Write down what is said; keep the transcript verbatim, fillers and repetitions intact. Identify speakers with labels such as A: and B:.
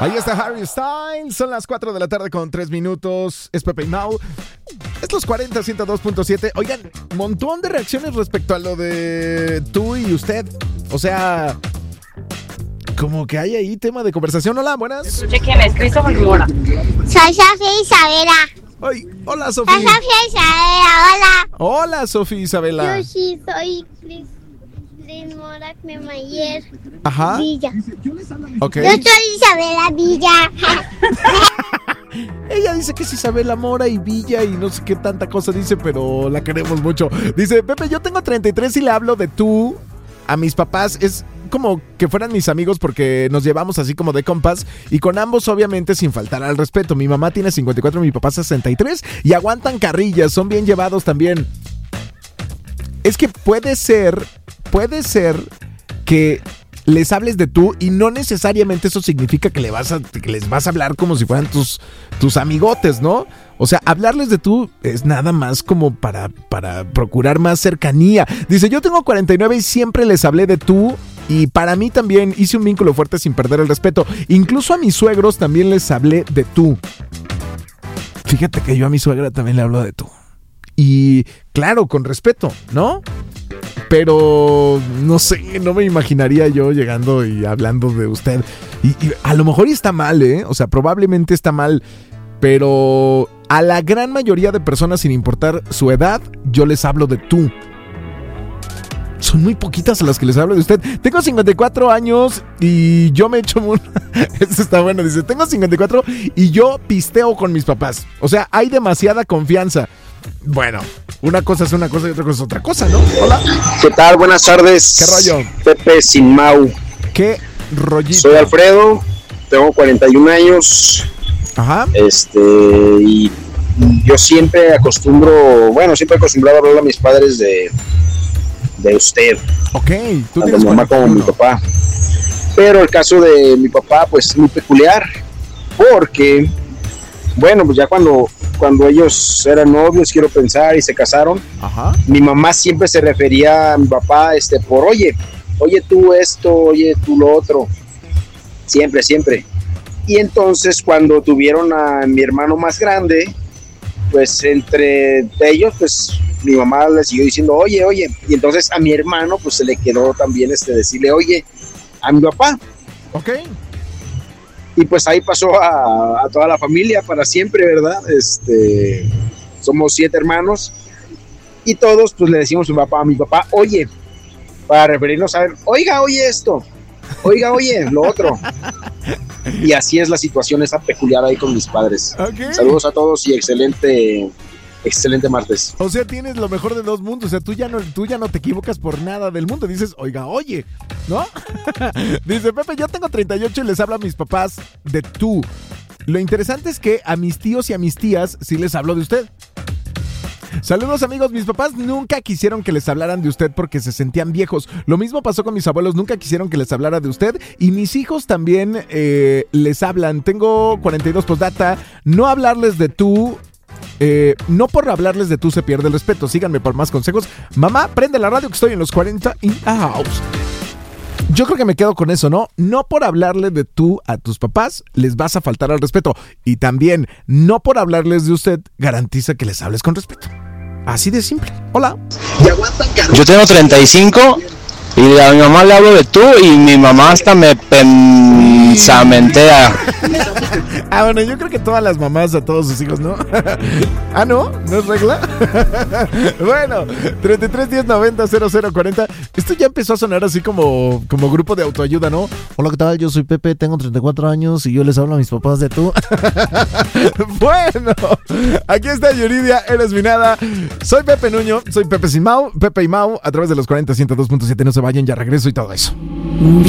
A: Ahí está Harry Styles. Son las cuatro de la tarde con tres minutos. Es Pepe y Mau. Es los cuarenta, ciento dos punto siete. Oigan, montón de reacciones respecto a lo de tú y usted. O sea, como que hay ahí tema de conversación. Hola, buenas.
B: ¿Quién es? Christopher Mora.
C: Soy Sofía Isabela.
A: Ay, hola, Sofía.
C: Soy Sofía Isabela, hola.
A: Hola, Sofía Isabela.
C: Yo sí soy Cris, Cris Mora Cremayer.
A: Ajá.
C: Villa.
A: Ok.
C: Yo soy Isabela Villa.
A: Ella dice que es Isabela Mora y Villa y no sé qué tanta cosa dice, pero la queremos mucho. Dice, Pepe, yo tengo treinta y tres y le hablo de tú a mis papás. Es como que fueran mis amigos porque nos llevamos así como de compas y con ambos obviamente sin faltar al respeto. Mi mamá tiene cincuenta y cuatro, mi papá sesenta y tres y aguantan carrillas, son bien llevados también. Es que puede ser, puede ser que les hables de tú y no necesariamente eso significa que, le vas a, que les vas a hablar como si fueran tus, tus amigotes, ¿no? O sea, hablarles de tú es nada más como para, para procurar más cercanía. Dice, yo tengo cuarenta y nueve y siempre les hablé de tú y para mí también hice un vínculo fuerte sin perder el respeto. Incluso a mis suegros también les hablé de tú. Fíjate que yo a mi suegra también le hablo de tú. Y claro, con respeto, ¿no? Pero no sé, no me imaginaría yo llegando y hablando de usted. Y, y a lo mejor está mal, ¿eh? O sea, probablemente está mal. Pero a la gran mayoría de personas, sin importar su edad, yo les hablo de tú. Son muy poquitas a las que les hablo de usted. Tengo cincuenta y cuatro años y yo me echo muy... Esto está bueno, dice, tengo cincuenta y cuatro y yo pisteo con mis papás. O sea, hay demasiada confianza. Bueno, una cosa es una cosa y otra cosa es otra cosa, ¿no? Hola.
D: ¿Qué tal? Buenas tardes.
A: ¿Qué rollo?
D: Pepe sin Mau.
A: ¿Qué rollito?
D: Soy Alfredo, tengo cuarenta y un años.
A: Ajá.
D: Este, y yo siempre acostumbro, bueno, siempre he acostumbrado a hablar a mis padres de, de usted.
A: Ok, tú
D: tanto
A: tienes
D: mi mamá como mi papá. Pero el caso de mi papá, pues es muy peculiar, porque, bueno, pues ya cuando... cuando ellos eran novios, quiero pensar, y se casaron,
A: ajá,
D: mi mamá siempre se refería a mi papá este, por oye, oye tú esto, oye tú lo otro, siempre, siempre. Y entonces cuando tuvieron a mi hermano más grande, pues entre ellos, pues mi mamá le siguió diciendo oye, oye, y entonces a mi hermano pues se le quedó también este decirle oye a mi papá.
A: Ok.
D: Y pues ahí pasó a, a toda la familia para siempre, ¿verdad? Este, somos siete hermanos y todos pues le decimos a mi papá, a mi papá, oye, para referirnos a ver, oiga, oye esto, oiga, oye, lo otro. Y así es la situación esa peculiar ahí con mis padres.
A: Okay.
D: Saludos a todos y excelente, excelente martes.
A: O sea, tienes lo mejor de dos mundos. O sea, tú ya no, tú ya no te equivocas por nada del mundo. Dices, oiga, oye, ¿no? Dice, Pepe, yo tengo treinta y ocho y les hablo a mis papás de tú. Lo interesante es que a mis tíos y a mis tías sí les hablo de usted. Saludos, amigos, mis papás nunca quisieron que les hablaran de usted porque se sentían viejos. Lo mismo pasó con mis abuelos, nunca quisieron que les hablara de usted. Y mis hijos también eh, les hablan. Tengo cuarenta y dos postdata. No hablarles de tú... Eh, no por hablarles de tú se pierde el respeto. Síganme por más consejos. Mamá, prende la radio que estoy en los cuarenta in a house. Yo creo que me quedo con eso, ¿no? No por hablarle de tú a tus papás les vas a faltar al respeto. Y también, no por hablarles de usted garantiza que les hables con respeto. Así de simple. Hola.
E: Yo tengo treinta y cinco y a mi mamá le hablo de tú y mi mamá hasta me pensamentea.
A: Ah, bueno, yo creo que todas las mamás a todos sus hijos, ¿no? Ah, ¿no? ¿No es regla? Bueno, treinta y tres, diez, noventa, cero cero cuarenta. Esto ya empezó a sonar así como, como grupo de autoayuda, ¿no? Hola, ¿qué tal? Yo soy Pepe, tengo treinta y cuatro años y yo les hablo a mis papás de tú. Bueno, aquí está Yuridia, eres mi nada. Soy Pepe Nuño, soy Pepe sin Mau, Pepe y Mau, a través de los cuarenta, ciento dos punto siete. No se vayan, ya regreso y todo eso.